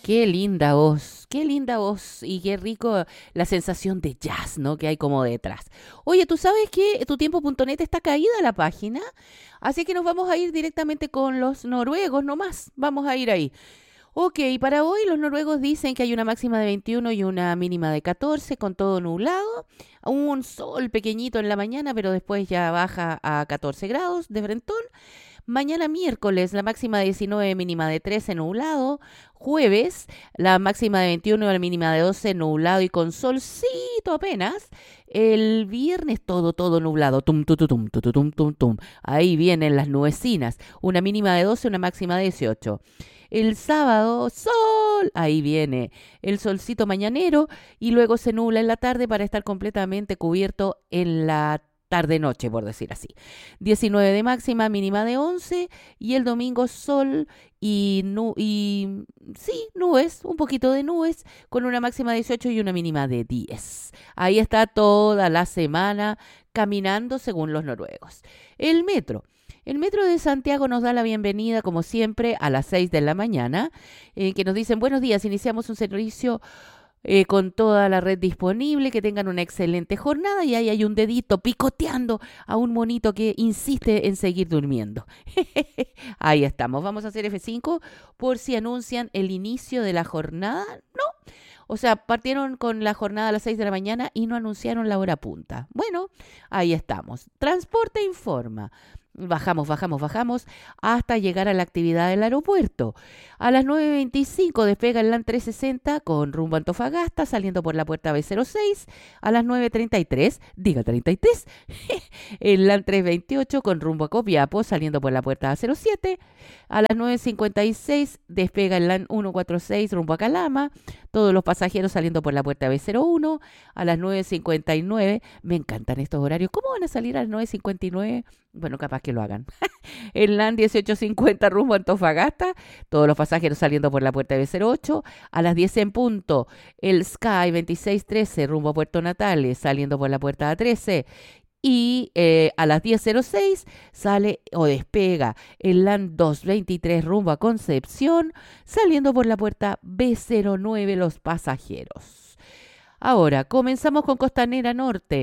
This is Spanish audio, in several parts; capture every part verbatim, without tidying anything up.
Qué linda voz, qué linda voz y qué rico la sensación de jazz, ¿no? Que hay como detrás. Oye, ¿tú sabes que tu tiempo punto net está caída la página? Así que nos vamos a ir directamente con los noruegos nomás. Vamos a ir ahí. Ok, para hoy los noruegos dicen que hay una máxima de veintiuno y una mínima de catorce, con todo nublado. Un sol pequeñito en la mañana, pero después ya baja a catorce grados de frentón. Mañana miércoles, la máxima de diecinueve, mínima de trece, nublado. Jueves, la máxima de veintiuno y la mínima de doce, nublado y con solcito apenas. El viernes todo, todo nublado. Tum, tum, tum, tum, tum, tum, tum, tum. Ahí vienen las nubecinas. Una mínima de doce, una máxima de dieciocho. El sábado, sol, ahí viene el solcito mañanero y luego se nubla en la tarde para estar completamente cubierto en la tarde-noche, por decir así. diecinueve de máxima, mínima de once y el domingo sol y, nu y sí, nubes, un poquito de nubes con una máxima de dieciocho y una mínima de diez. Ahí está toda la semana caminando según los noruegos. El metro. El Metro de Santiago nos da la bienvenida, como siempre, a las seis de la mañana, eh, que nos dicen, buenos días, iniciamos un servicio eh, con toda la red disponible, que tengan una excelente jornada, y ahí hay un dedito picoteando a un monito que insiste en seguir durmiendo. Ahí estamos, vamos a hacer F cinco por si anuncian el inicio de la jornada. No. O sea, partieron con la jornada a las seis de la mañana y no anunciaron la hora punta. Bueno, ahí estamos. Transporte informa. Bajamos, bajamos, bajamos hasta llegar a la actividad del aeropuerto. A las nueve veinticinco despega el LAN trescientos sesenta con rumbo a Antofagasta, saliendo por la puerta B cero seis. A las nueve treinta y tres, diga treinta y tres, el LAN trescientos veintiocho con rumbo a Copiapó, saliendo por la puerta A cero siete. A las nueve cincuenta y seis despega el LAN ciento cuarenta y seis rumbo a Calama, todos los pasajeros saliendo por la puerta B cero uno. A las nueve cincuenta y nueve, me encantan estos horarios. ¿Cómo van a salir a las nueve cincuenta y nueve? Bueno, capaz que lo hagan. El LAN dieciocho cincuenta rumbo a Antofagasta, todos los pasajeros saliendo por la puerta B cero ocho. A las diez en punto, el Sky veintiséis trece rumbo a Puerto Natales, saliendo por la puerta A trece. Y eh, a las diez cero seis sale o despega el LAN doscientos veintitrés rumbo a Concepción, saliendo por la puerta B cero nueve los pasajeros. Ahora, comenzamos con Costanera Norte.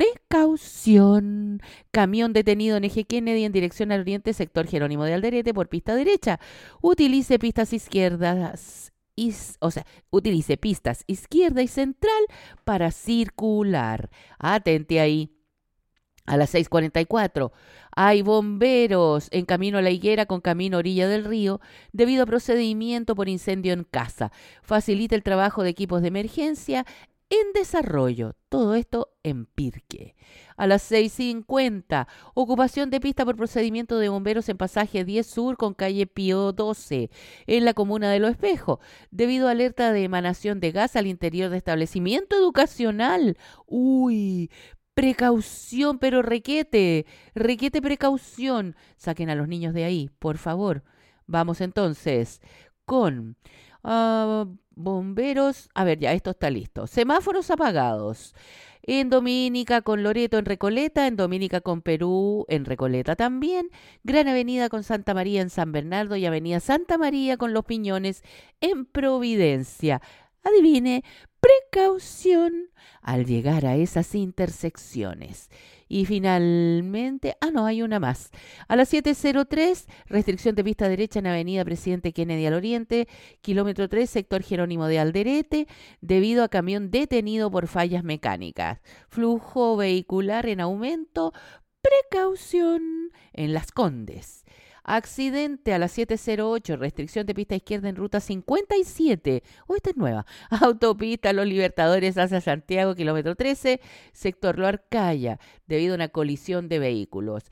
Precaución. Camión detenido en eje Kennedy en dirección al oriente, sector Jerónimo de Alderete por pista derecha. Utilice pistas izquierdas, is, o sea, utilice pistas izquierda y central para circular. Atente ahí. A las seis cuarenta y cuatro, hay bomberos en camino a La Higuera con camino a orilla del río debido a procedimiento por incendio en casa. Facilita el trabajo de equipos de emergencia en desarrollo. Todo esto en Pirque. A las seis cincuenta, ocupación de pista por procedimiento de bomberos en pasaje diez Sur con calle Pío doce, en la comuna de Los Espejos, debido a alerta de emanación de gas al interior de establecimiento educacional. Uy, precaución, pero requete, requete precaución. Saquen a los niños de ahí, por favor. Vamos entonces con uh, bomberos. A ver, ya, esto está listo. Semáforos apagados. En Dominica con Loreto en Recoleta, en Dominica con Perú en Recoleta también, Gran Avenida con Santa María en San Bernardo y Avenida Santa María con Los Piñones en Providencia. Adivine, precaución al llegar a esas intersecciones. Y finalmente, ah no, hay una más. A las siete cero tres, restricción de pista derecha en Avenida Presidente Kennedy al Oriente, kilómetro tres, sector Jerónimo de Alderete, debido a camión detenido por fallas mecánicas. Flujo vehicular en aumento, precaución en Las Condes. Accidente a las siete cero ocho, restricción de pista izquierda en ruta cincuenta y siete. Oh, esta es nueva. Autopista Los Libertadores hacia Santiago, kilómetro trece, sector Loarcaya, debido a una colisión de vehículos.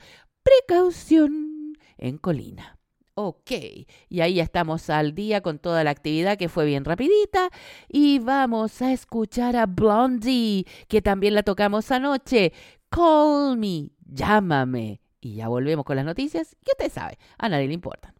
Precaución en Colina. Ok, y ahí ya estamos al día con toda la actividad que fue bien rapidita y vamos a escuchar a Blondie, que también la tocamos anoche. Call me, llámame. Y ya volvemos con las noticias que usted sabe, a nadie le importa.